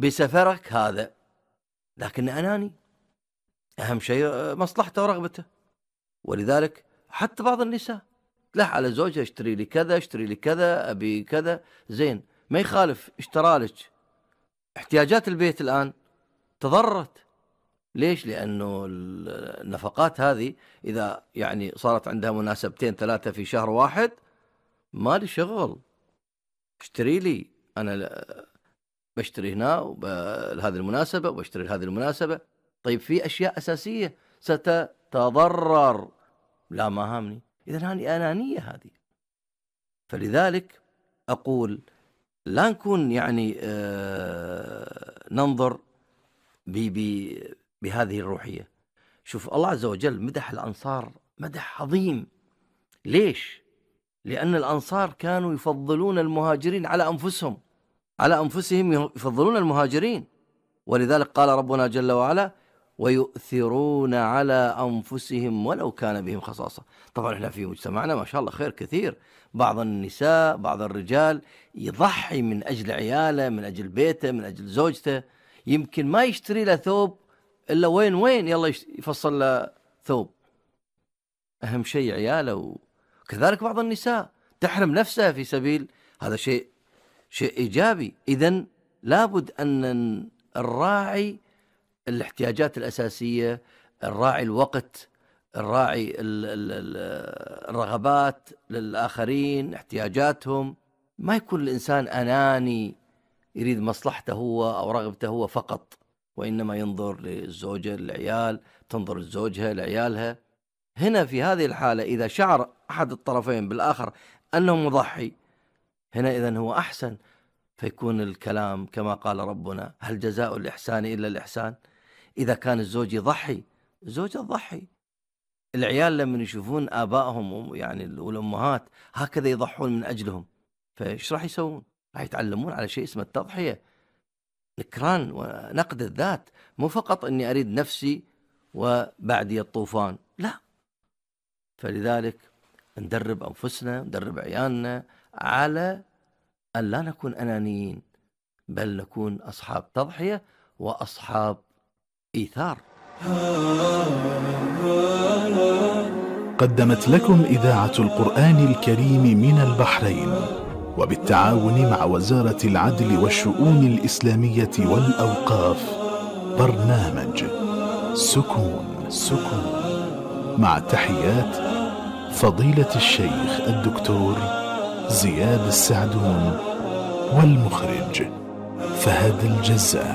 بسفرك هذا، لكن أناني، أهم شيء مصلحته ورغبته. ولذلك حتى بعض النساء تلح على زوجها اشتري لي كذا، اشتري لي كذا، أبي كذا، زين ما يخالف اشترى لك، احتياجات البيت الآن تضررت. ليش؟ لأنه النفقات هذه إذا يعني صارت عندها مناسبتين 3 في شهر واحد، ما لي شغل، اشتري لي، أنا بشتري هنا لهذه المناسبة وبشتري لهذه المناسبة. طيب في أشياء أساسية ستتضرر، لا ما هامني. إذن هذه أنانية هذه. فلذلك أقول لا نكون يعني ننظر بهذه الروحية. شوف الله عز وجل مدح الأنصار مدح عظيم. ليش؟ لأن الأنصار كانوا يفضلون المهاجرين على أنفسهم، على أنفسهم يفضلون المهاجرين. ولذلك قال ربنا جل وعلا: ويؤثرون على أنفسهم ولو كان بهم خصاصة. طبعا احنا في مجتمعنا ما شاء الله خير كثير، بعض النساء بعض الرجال يضحي من أجل عياله، من أجل بيته، من أجل زوجته، يمكن ما يشتري له ثوب إلا وين يلا يفصل له ثوب، أهم شيء عياله. وكذلك بعض النساء تحرم نفسها في سبيل هذا، شيء إيجابي. إذن لابد أن الراعي الاحتياجات الأساسية، الراعي الوقت، الراعي الرغبات للآخرين، احتياجاتهم. ما يكون الإنسان أناني يريد مصلحته هو أو رغبته هو فقط، وإنما ينظر للزوجة، للعيال، تنظر لزوجها لعيالها. هنا في هذه الحالة إذا شعر أحد الطرفين بالآخر أنه مضحي، هنا إذن هو أحسن، فيكون الكلام كما قال ربنا: هل جزاء الإحسان إلا الإحسان. إذا كان الزوج يضحي، الزوجة تضحي. العيال لما يشوفون آبائهم يعني والأمهات هكذا يضحون من أجلهم، فإيش راح يسوون؟ راح يتعلمون على شيء اسمه التضحية، نكران ونقد الذات، مو فقط أني أريد نفسي وبعدي الطوفان، لا. فلذلك ندرب أنفسنا، ندرب عيالنا على أن لا نكون أنانيين، بل نكون أصحاب تضحية وأصحاب إيثار. قدمت لكم إذاعة القرآن الكريم من البحرين وبالتعاون مع وزارة العدل والشؤون الإسلامية والأوقاف برنامج سكون مع تحيات فضيلة الشيخ الدكتور زياد السعدون والمخرج فهد الجزار.